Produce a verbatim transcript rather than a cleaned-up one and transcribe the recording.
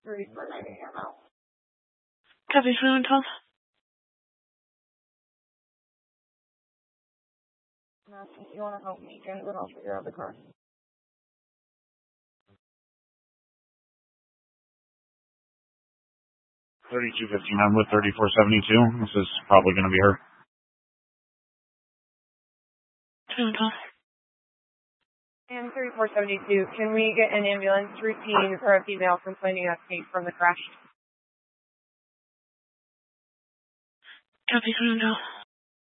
thirty-four ninety now. Copy, Fluent twelve. If you want to help me, then I'll figure out the car. thirty-two fifty-nine with thirty-four seventy-two. This is probably going to be her. Fluent twelve. And thirty-four seventy-two, can we get an ambulance routine for a female complaining of pain from the crash? Copy, Fluent twelve.